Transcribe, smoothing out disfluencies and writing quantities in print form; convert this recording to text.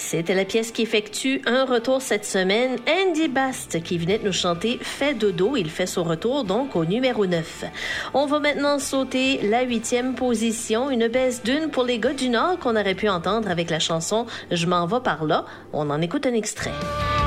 C'était la pièce qui effectue un retour cette semaine. Andy Bast qui venait de nous chanter « Fais dodo ». Il fait son retour donc au numéro 9. On va maintenant sauter la 8e position. Une baisse d'une pour les gars du Nord qu'on aurait pu entendre avec la chanson « Je m'en vais par là ». On en écoute un extrait.